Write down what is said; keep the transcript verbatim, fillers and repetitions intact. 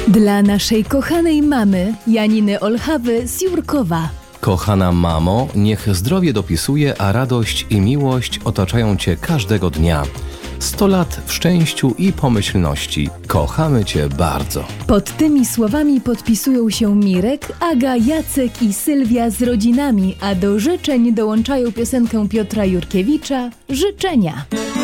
Dla naszej kochanej mamy, Janiny Olchawy z Jurkowa. Kochana mamo, niech zdrowie dopisuje, a radość i miłość otaczają Cię każdego dnia. Sto lat w szczęściu i pomyślności. Kochamy Cię bardzo. Pod tymi słowami podpisują się Mirek, Aga, Jacek i Sylwia z rodzinami, a do życzeń dołączają piosenkę Piotra Jurkiewicza „Życzenia”.